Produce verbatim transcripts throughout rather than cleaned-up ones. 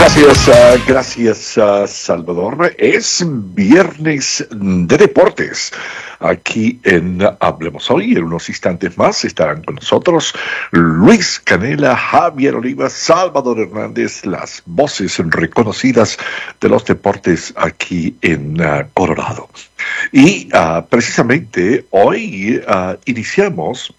Gracias, uh, gracias uh, Salvador. Es viernes de deportes. Aquí en Hablemos Hoy, en unos instantes más estarán con nosotros Luis Canela, Javier Oliva, Salvador Hernández, las voces reconocidas de los deportes aquí en uh, Colorado. Y uh, precisamente hoy uh, iniciamos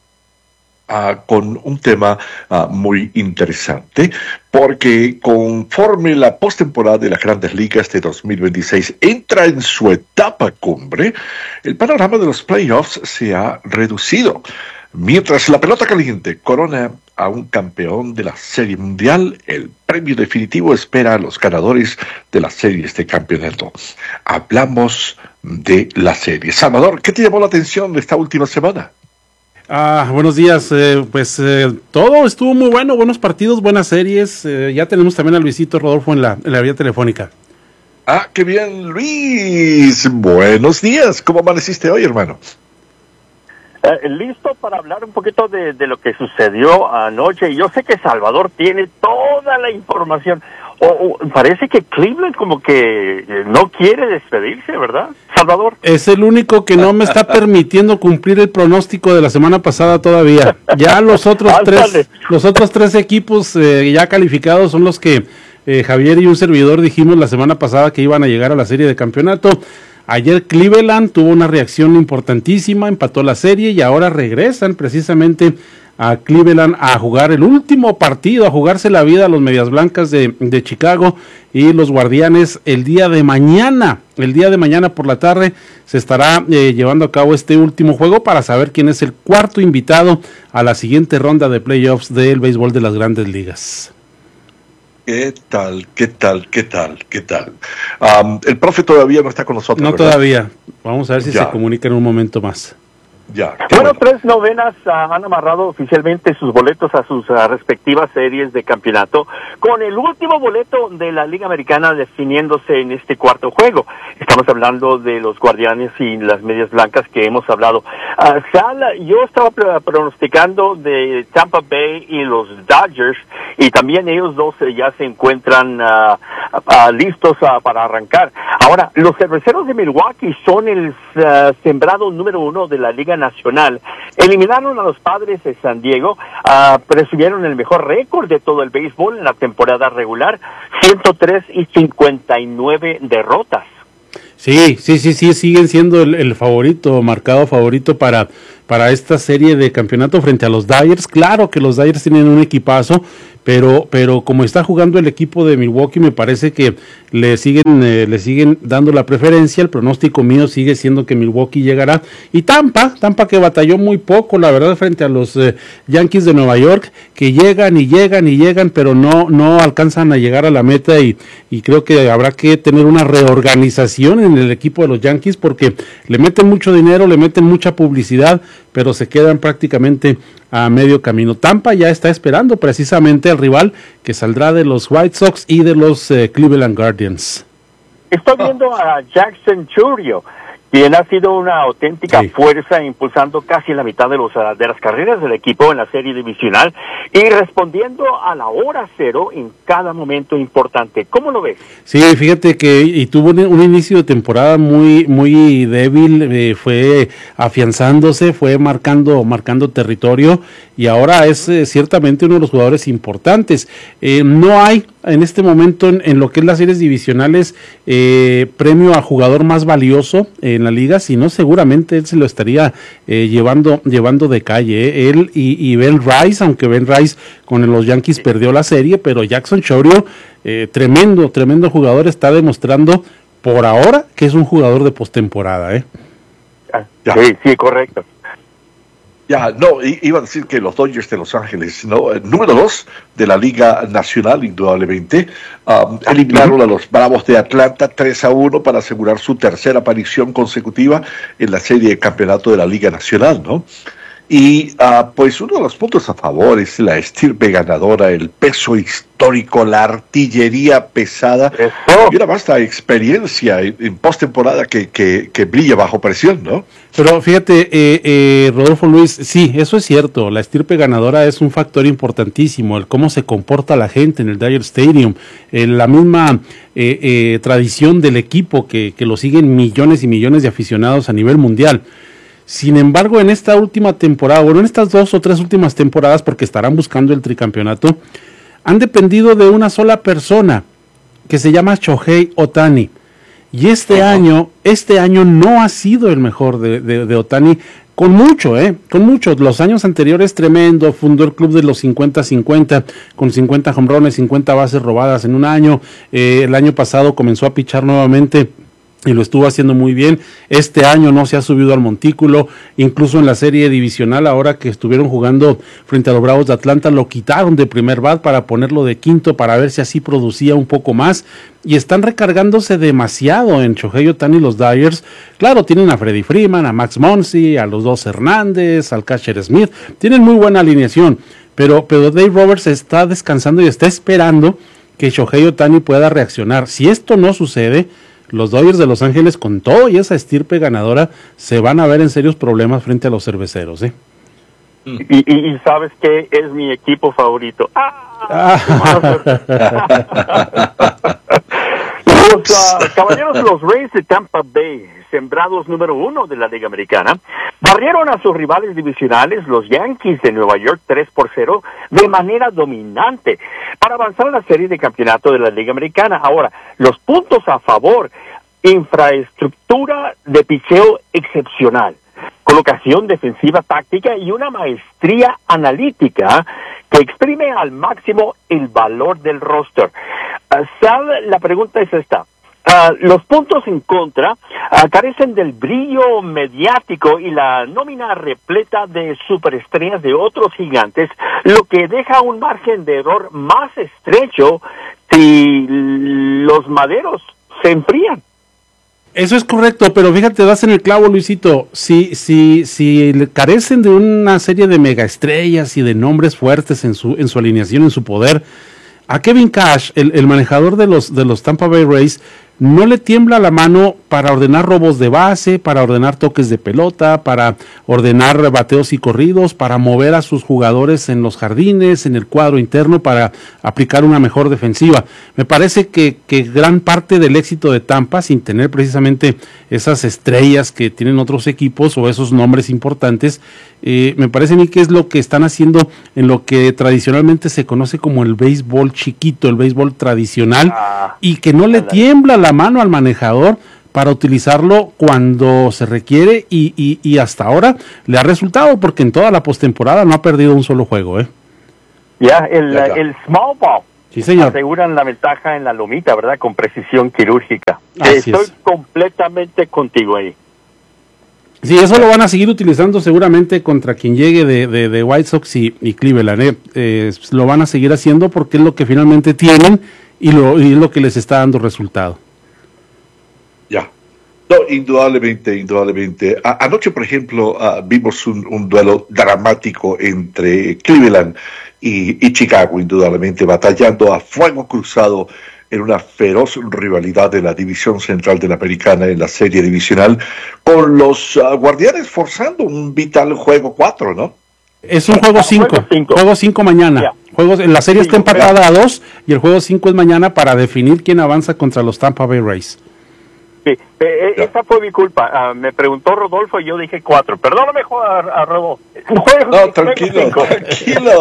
Uh, con un tema uh, muy interesante, porque conforme la postemporada de las Grandes Ligas de dos mil veintiséis entra en su etapa cumbre, el panorama de los playoffs se ha reducido. Mientras la pelota caliente corona a un campeón de la Serie Mundial, el premio definitivo espera a los ganadores de las series de campeonato. Hablamos de la serie. Salvador, ¿qué te llamó la atención de esta última semana? Ah, buenos días, eh, pues eh, todo estuvo muy bueno, buenos partidos, buenas series, eh, ya tenemos también a Luisito Rodolfo en la, en la vía telefónica. Ah, qué bien, Luis, buenos días, ¿cómo amaneciste hoy, hermano? Eh, listo para hablar un poquito de, de lo que sucedió anoche. Yo sé que Salvador tiene toda la información. O, o, parece que Cleveland como que no quiere despedirse, ¿verdad, Salvador? Es el único que no me está permitiendo cumplir el pronóstico de la semana pasada todavía. Ya los otros tres, los otros tres equipos eh, ya calificados son los que eh, Javier y un servidor dijimos la semana pasada que iban a llegar a la serie de campeonato. Ayer Cleveland tuvo una reacción importantísima, empató la serie y ahora regresan precisamente a Cleveland a jugar el último partido, a jugarse la vida a los Medias Blancas de, de Chicago y los Guardianes el día de mañana, el día de mañana por la tarde se estará eh, llevando a cabo este último juego para saber quién es el cuarto invitado a la siguiente ronda de playoffs del béisbol de las Grandes Ligas. ¿Qué tal? ¿Qué tal? ¿Qué tal? ¿Qué tal? Um, el profe todavía no está con nosotros, No, ¿verdad? todavía. Vamos a ver si Ya. se comunica en un momento más. Ya, Bueno, bueno. tres novenas uh, han amarrado oficialmente sus boletos a sus uh, respectivas series de campeonato, con el último boleto de la Liga Americana definiéndose en este cuarto juego. Estamos hablando de los Guardianes y las Medias Blancas que hemos hablado. Uh, Sal, yo estaba pr- pronosticando de Tampa Bay y los Dodgers, y también ellos dos uh, ya se encuentran uh, uh, listos uh, para arrancar. Ahora, los Cerveceros de Milwaukee son el uh, sembrado número uno de la Liga Nacional. Eliminaron a los Padres de San Diego, uh, presumieron el mejor récord de todo el béisbol en la temporada regular, ciento tres y cincuenta y nueve derrotas. Sí, sí, sí, sí, siguen siendo el, el favorito, marcado favorito para, para esta serie de campeonato frente a los Dodgers. Claro que los Dodgers tienen un equipazo, pero, pero como está jugando el equipo de Milwaukee, me parece que le siguen, eh, le siguen dando la preferencia. El pronóstico mío sigue siendo que Milwaukee llegará. Y Tampa, Tampa que batalló muy poco, la verdad, frente a los eh, Yankees de Nueva York, que llegan y llegan y llegan, pero no, no alcanzan a llegar a la meta, y, y creo que habrá que tener una reorganización en el equipo de los Yankees, porque le meten mucho dinero, le meten mucha publicidad, pero se quedan prácticamente a medio camino. Tampa ya está esperando precisamente al rival que saldrá de los White Sox y de los eh, Cleveland Guardians. Estoy viendo a Jackson Chourio, quien ha sido una auténtica Sí. fuerza impulsando casi la mitad de los uh, de las carreras del equipo en la serie divisional y respondiendo a la hora cero en cada momento importante. ¿Cómo lo ves? Sí, fíjate que y tuvo un, un inicio de temporada muy muy débil, eh, fue afianzándose, fue marcando marcando territorio y ahora es eh, ciertamente uno de los jugadores importantes. Eh, no hay en este momento en, en lo que es las series divisionales eh, premio a jugador más valioso en la liga, sino seguramente él se lo estaría eh, llevando llevando de calle, eh. él y, y Ben Rice, aunque Ben Rice con los Yankees perdió la serie, pero Jackson Chourio, eh, tremendo, tremendo jugador, está demostrando por ahora que es un jugador de postemporada, ¿eh? Ya. Sí, sí, correcto. Ya, no, i- iba a decir que los Dodgers de Los Ángeles, ¿no? El número dos de la Liga Nacional, indudablemente, um, eliminaron a los Bravos de Atlanta tres a uno para asegurar su tercera aparición consecutiva en la serie de campeonato de la Liga Nacional, ¿no? Y uh, pues uno de los puntos a favor es la estirpe ganadora, el peso histórico, la artillería pesada. Eso. Y una vasta experiencia en, en postemporada que, que, que brilla bajo presión, ¿no? Pero fíjate, eh, eh, Rodolfo Luis, sí, eso es cierto, la estirpe ganadora es un factor importantísimo, el cómo se comporta la gente en el Dodger Stadium, eh, la misma eh, eh, tradición del equipo que, que lo siguen millones y millones de aficionados a nivel mundial. Sin embargo, en esta última temporada, bueno, en estas dos o tres últimas temporadas, porque estarán buscando el tricampeonato, han dependido de una sola persona, que se llama Shohei Ohtani. Y este uh-huh. año, este año no ha sido el mejor de, de, de Ohtani, con mucho, eh, con mucho. Los años anteriores tremendo, fundó el club de los cincuenta cincuenta, con cincuenta jonrones, cincuenta bases robadas en un año. Eh, el año pasado comenzó a pichar nuevamente y lo estuvo haciendo muy bien. Este año no se ha subido al montículo, incluso en la serie divisional, ahora que estuvieron jugando frente a los Bravos de Atlanta, lo quitaron de primer bat para ponerlo de quinto, para ver si así producía un poco más, y están recargándose demasiado en Shohei Ohtani los Dyers. Claro, tienen a Freddie Freeman, a Max Muncy, a los dos Hernández, al catcher Smith, tienen muy buena alineación, pero, pero Dave Roberts está descansando y está esperando que Shohei Ohtani pueda reaccionar. Si esto no sucede, los Dodgers de Los Ángeles, con todo y esa estirpe ganadora, se van a ver en serios problemas frente a los cerveceros, ¿eh? Y, y, y sabes que es mi equipo favorito. ¡Ah! Los uh, caballeros de los Rays de Tampa Bay, sembrados número uno de la Liga Americana, barrieron a sus rivales divisionales, los Yankees de Nueva York, tres por cero, de manera dominante, para avanzar a la serie de campeonato de la Liga Americana. Ahora, los puntos a favor: infraestructura de picheo excepcional, colocación defensiva táctica y una maestría analítica que exprime al máximo el valor del roster. Uh, Sal, la pregunta es esta. Uh, los puntos en contra uh, carecen del brillo mediático y la nómina repleta de superestrellas de otros gigantes, lo que deja un margen de error más estrecho si los maderos se enfrían. Eso es correcto, pero fíjate, das en el clavo, Luisito. Si, si, si carecen de una serie de megaestrellas y de nombres fuertes en su, en su alineación, en su poder, a Kevin Cash, el, el manejador de los, de los Tampa Bay Rays, no le tiembla la mano para ordenar robos de base, para ordenar toques de pelota, para ordenar bateos y corridos, para mover a sus jugadores en los jardines, en el cuadro interno, para aplicar una mejor defensiva. Me parece que, que gran parte del éxito de Tampa, sin tener precisamente esas estrellas que tienen otros equipos o esos nombres importantes, eh, me parece a mí que es lo que están haciendo en lo que tradicionalmente se conoce como el béisbol chiquito, el béisbol tradicional, ah, y que no le tiembla la mano al manejador para utilizarlo cuando se requiere, y, y, y hasta ahora le ha resultado, porque en toda la postemporada no ha perdido un solo juego, ¿eh? Ya, el, el small ball. Sí, señor. Aseguran la ventaja en la lomita, ¿verdad? Con precisión quirúrgica. Así Estoy es. completamente contigo ahí. Sí, eso lo van a seguir utilizando seguramente contra quien llegue de, de, de White Sox y, y Cleveland, ¿eh? Eh, lo van a seguir haciendo porque es lo que finalmente tienen y, lo, y es lo que les está dando resultado. Ya. No, indudablemente, indudablemente. A, anoche, por ejemplo, uh, vimos un, un duelo dramático entre Cleveland y, y Chicago, indudablemente, batallando a fuego cruzado en una feroz rivalidad de la división central de la Americana en la serie divisional, con los uh, Guardianes forzando un vital juego cuatro, ¿no? Es un juego cinco, juego cinco mañana. Yeah. Juegos, la serie sí, está empatada pero... a dos y el juego cinco es mañana para definir quién avanza contra los Tampa Bay Rays. Sí, eh, esa fue mi culpa. Uh, me preguntó Rodolfo y yo dije cuatro. Perdóname, a, a Rodolfo. No, tranquilo, tranquilo.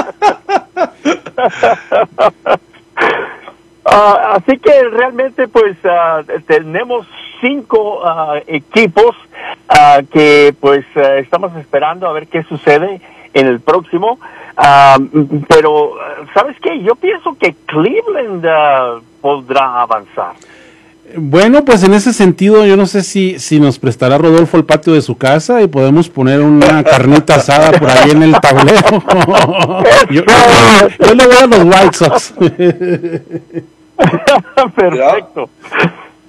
Uh, así que realmente pues uh, tenemos cinco uh, equipos uh, que pues uh, estamos esperando a ver qué sucede en el próximo, uh, pero ¿sabes qué? Yo pienso que Cleveland uh, podrá avanzar. Bueno, pues en ese sentido yo no sé si, si nos prestará Rodolfo el patio de su casa y podemos poner una carnita asada por ahí en el tablero. yo, yo, yo le voy a los White Sox. Perfecto.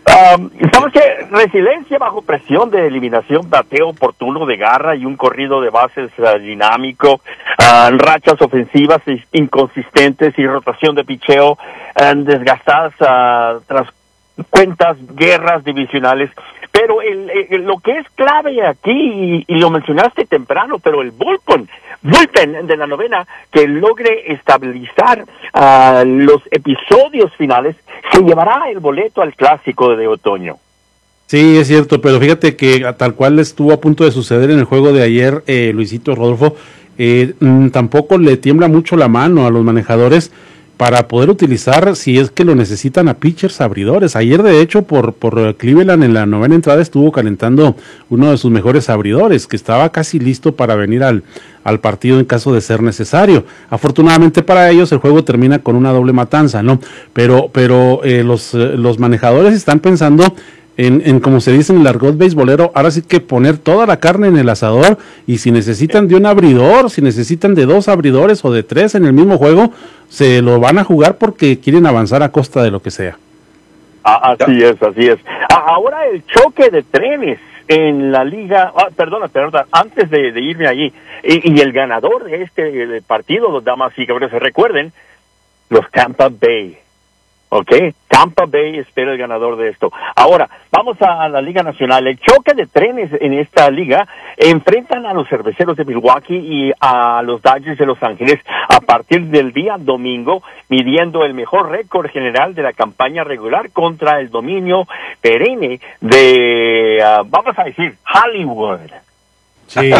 Um, Sabes que resiliencia bajo presión de eliminación, bateo oportuno de garra y un corrido de bases uh, dinámico, uh, rachas ofensivas inconsistentes y rotación de picheo uh, desgastadas uh, tras cuentas, guerras divisionales. Pero el, el, lo que es clave aquí, y, y lo mencionaste temprano, pero el bullpen, bullpen de la novena, que logre estabilizar uh, los episodios finales, se llevará el boleto al clásico de otoño. Sí, es cierto, pero fíjate que tal cual estuvo a punto de suceder en el juego de ayer, eh, Luisito Rodolfo, eh, mm, tampoco le tiembla mucho la mano a los manejadores para poder utilizar, si es que lo necesitan, a pitchers abridores. Ayer, de hecho, por, por Cleveland en la novena entrada estuvo calentando uno de sus mejores abridores, que estaba casi listo para venir al, al partido en caso de ser necesario. Afortunadamente para ellos el juego termina con una doble matanza, ¿no? Pero, pero eh, los, eh, los manejadores están pensando En, en como se dice en el argot beisbolero, ahora sí que poner toda la carne en el asador, y si necesitan de un abridor, si necesitan de dos abridores o de tres en el mismo juego, se lo van a jugar porque quieren avanzar a costa de lo que sea. Ah, así es, así es. Ah, ahora el choque de trenes en la liga, ah, perdona, perdona, antes de, de irme allí, y, y el ganador de este de partido, los damas y caballeros, recuerden, los Tampa Bay. Ok, Tampa Bay espera el ganador de esto. Ahora, vamos a la Liga Nacional. El choque de trenes en esta liga enfrentan a los Cerveceros de Milwaukee y a los Dodgers de Los Ángeles a partir del día domingo, midiendo el mejor récord general de la campaña regular contra el dominio perenne de, uh, vamos a decir, Hollywood. Sí.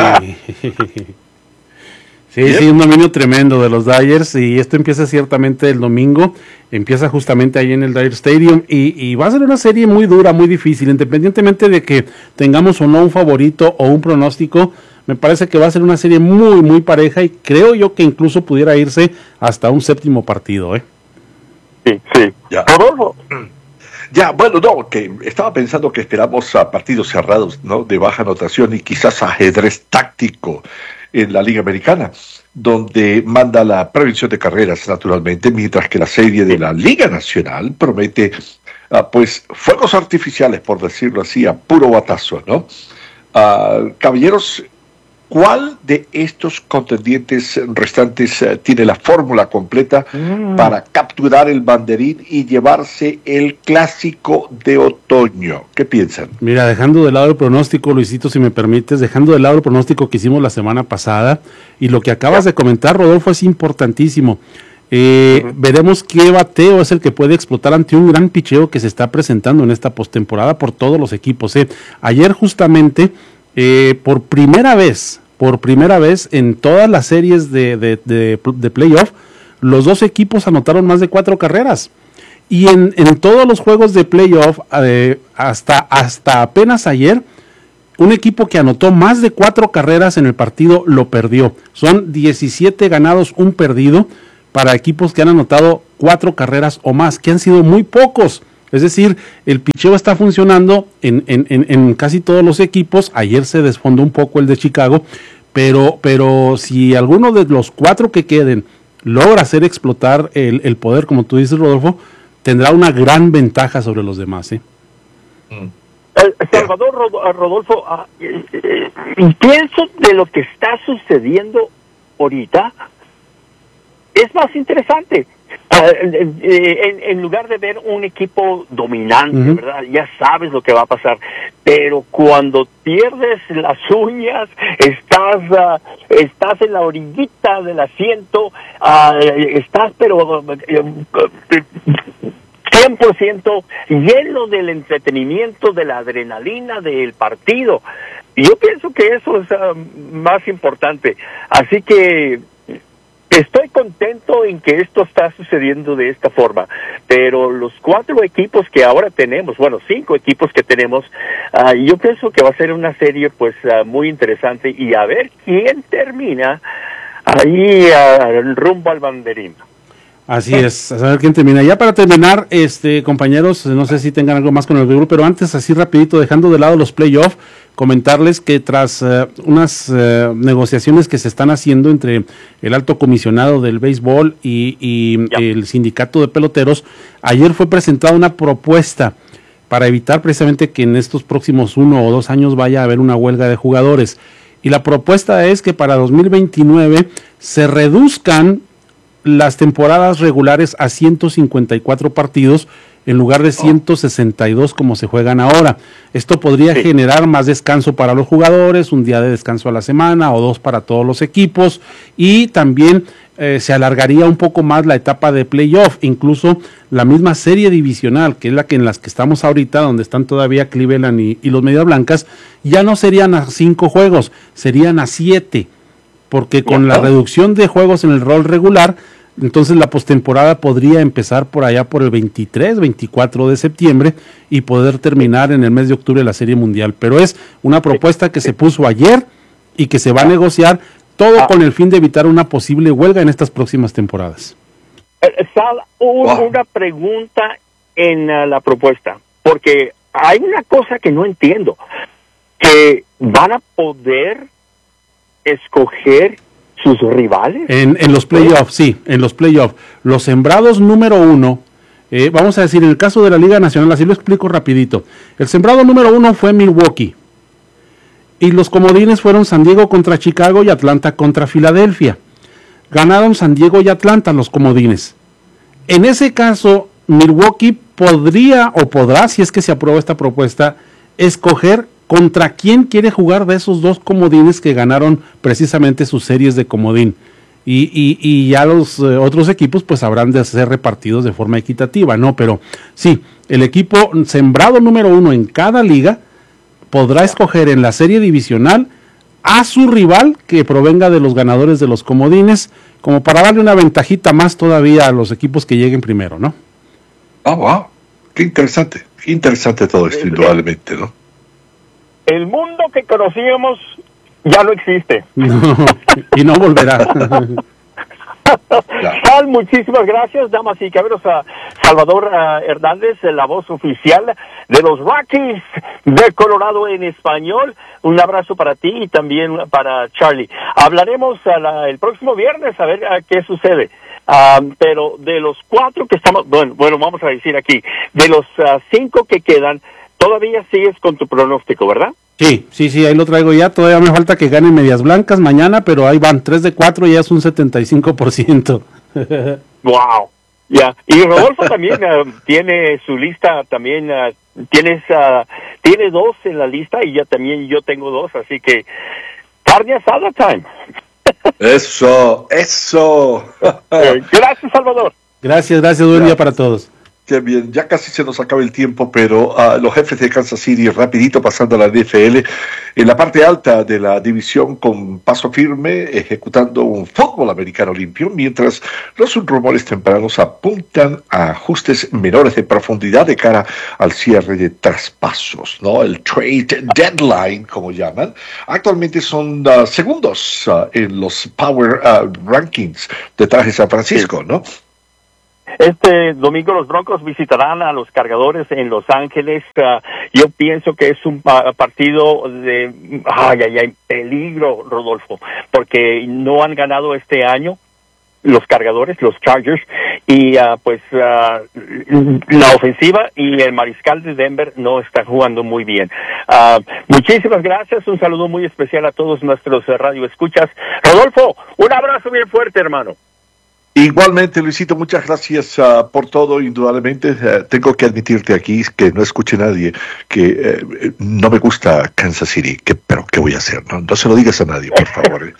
Sí, sí, un dominio tremendo de los Dodgers, y esto empieza ciertamente el domingo, empieza justamente ahí en el Dodger Stadium, y, y va a ser una serie muy dura, muy difícil, independientemente de que tengamos o no un favorito o un pronóstico. Me parece que va a ser una serie muy, muy pareja, y creo yo que incluso pudiera irse hasta un séptimo partido, ¿eh? Sí, sí. Ya. Rodolfo. Ya, bueno, no, que estaba pensando que esperamos a partidos cerrados, ¿no? De baja anotación y quizás ajedrez táctico en la Liga Americana, donde manda la prevención de carreras, naturalmente, mientras que la serie de la Liga Nacional promete, uh, pues, fuegos artificiales, por decirlo así, a puro batazo, ¿no? Uh, caballeros, ¿cuál de estos contendientes restantes uh, tiene la fórmula completa mm. para capturar el banderín y llevarse el clásico de otoño? ¿Qué piensan? Mira, dejando de lado el pronóstico, Luisito, si me permites, dejando de lado el pronóstico que hicimos la semana pasada, y lo que acabas de comentar, Rodolfo, es importantísimo. Eh, uh-huh. Veremos qué bateo es el que puede explotar ante un gran picheo que se está presentando en esta postemporada por todos los equipos. ¿eh? Ayer justamente, eh, por primera vez, por primera vez en todas las series de, de, de, de playoff, los dos equipos anotaron más de cuatro carreras. Y en, en todos los juegos de playoff, eh, hasta, hasta apenas ayer, un equipo que anotó más de cuatro carreras en el partido lo perdió. Son diecisiete ganados, un perdido, para equipos que han anotado cuatro carreras o más, que han sido muy pocos. Es decir, el picheo está funcionando en, en, en, en casi todos los equipos. Ayer se desfondó un poco el de Chicago, pero, pero si alguno de los cuatro que queden logra hacer explotar el, el poder, como tú dices, Rodolfo, tendrá una gran ventaja sobre los demás. ¿eh? Mm. Eh, Salvador Rodolfo, uh, eh, eh, pienso de lo que está sucediendo ahorita es más interesante. Uh, en, en lugar de ver un equipo dominante, uh-huh. ¿verdad? Ya sabes lo que va a pasar. Pero cuando pierdes las uñas, estás uh, estás en la orillita del asiento, uh, estás pero cien por ciento lleno del entretenimiento, de la adrenalina del partido. Y yo pienso que eso es uh, más importante. Así que estoy contento en que esto está sucediendo de esta forma, pero los cuatro equipos que ahora tenemos, bueno, cinco equipos que tenemos, uh, yo pienso que va a ser una serie pues uh, muy interesante, y a ver quién termina ahí uh, rumbo al banderín. Así es, a saber quién termina. Ya para terminar, este compañeros, no sé si tengan algo más con el grupo, pero antes, así rapidito, dejando de lado los playoffs, comentarles que tras uh, unas uh, negociaciones que se están haciendo entre el alto comisionado del béisbol y, y el sindicato de peloteros, ayer fue presentada una propuesta para evitar precisamente que en estos próximos uno o dos años vaya a haber una huelga de jugadores. Y la propuesta es que para dos mil veintinueve se reduzcan las temporadas regulares a ciento cincuenta y cuatro partidos en lugar de ciento sesenta y dos como se juegan ahora. Esto podría sí. generar más descanso para los jugadores, un día de descanso a la semana o dos para todos los equipos, y también eh, se alargaría un poco más la etapa de playoff, incluso la misma serie divisional, que es la que en las que estamos ahorita, donde están todavía Cleveland y, y los Medias Blancas, ya no serían a cinco juegos, serían a siete, porque con la reducción de juegos en el rol regular, entonces la postemporada podría empezar por allá por el veintitrés, veinticuatro de septiembre y poder terminar en el mes de octubre la Serie Mundial. Pero es una propuesta que se puso ayer y que se va a negociar, todo con el fin de evitar una posible huelga en estas próximas temporadas. Sal, un, wow. una pregunta en uh, la propuesta, porque hay una cosa que no entiendo, que van a poder escoger sus rivales. En, en los playoffs, sí, en los playoffs. Los sembrados número uno, eh, vamos a decir, en el caso de la Liga Nacional, así lo explico rapidito. El sembrado número uno fue Milwaukee. Y los comodines fueron San Diego contra Chicago y Atlanta contra Filadelfia. Ganaron San Diego y Atlanta los comodines. En ese caso, Milwaukee podría o podrá, si es que se aprueba esta propuesta, escoger contra quién quiere jugar de esos dos comodines que ganaron precisamente sus series de comodín. Y, y, y ya los eh, otros equipos pues habrán de ser repartidos de forma equitativa, ¿no? Pero sí, el equipo sembrado número uno en cada liga podrá escoger en la serie divisional a su rival que provenga de los ganadores de los comodines, como para darle una ventajita más todavía a los equipos que lleguen primero, ¿no? Ah, oh, wow, qué interesante, qué interesante todo esto, indudablemente, ¿no? El mundo que conocíamos ya no existe. No, y no volverá. Sal, muchísimas gracias, damas y caballeros. A Salvador uh, Hernández, la voz oficial de los Rockies de Colorado en español. Un abrazo para ti y también para Charlie. Hablaremos a la, el próximo viernes a ver uh, qué sucede. Uh, pero de los cuatro que estamos, bueno, bueno, vamos a decir aquí, de los uh, cinco que quedan, todavía sigues con tu pronóstico, ¿verdad? Sí, sí, sí, ahí lo traigo ya. Todavía me falta que ganen Medias Blancas mañana, pero ahí van, tres de cuatro y ya es un setenta y cinco por ciento. Wow, ya. Yeah. Y Rodolfo también uh, tiene su lista, también uh, tienes, uh, tiene dos en la lista y ya también yo tengo dos, así que carne asada time. Eso, eso. Gracias, Salvador. Gracias, gracias, buen día para todos. Qué bien, ya casi se nos acaba el tiempo, pero uh, los Jefes de Kansas City, rapidito pasando a la N F L, en la parte alta de la división con paso firme, ejecutando un fútbol americano limpio, mientras los rumores tempranos apuntan a ajustes menores de profundidad de cara al cierre de traspasos, ¿no? El trade deadline, como llaman. Actualmente son uh, segundos uh, en los Power uh, Rankings detrás de San Francisco, ¿no? Este domingo los Broncos visitarán a los Cargadores en Los Ángeles. Uh, yo pienso que es un uh, partido de ay, ay, ay, peligro, Rodolfo, porque no han ganado este año los Cargadores, los Chargers, y uh, pues uh, la ofensiva y el mariscal de Denver no están jugando muy bien. Uh, muchísimas gracias, un saludo muy especial a todos nuestros uh, radioescuchas. Rodolfo, un abrazo bien fuerte, hermano. Igualmente, Luisito, muchas gracias uh, por todo, indudablemente. Uh, tengo que admitirte aquí que no escuche nadie que uh, no me gusta Kansas City, que, pero ¿qué voy a hacer? No, no se lo digas a nadie, por favor.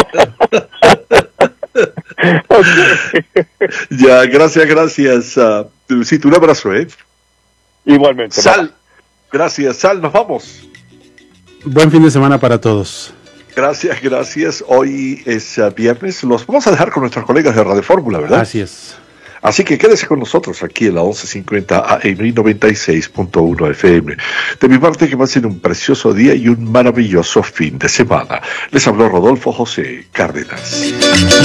Ya, gracias, gracias. Uh, Luisito, un abrazo, ¿eh? Igualmente. Sal, va. Gracias, Sal, nos vamos. Buen fin de semana para todos. Gracias, gracias. Hoy es uh, viernes. Los vamos a dejar con nuestros colegas de Radio Fórmula, ¿verdad? Así es. Así que quédese con nosotros aquí en la once cincuenta A M y noventa y seis punto uno F M. De mi parte, que pasen un precioso día y un maravilloso fin de semana. Les habló Rodolfo José Cárdenas.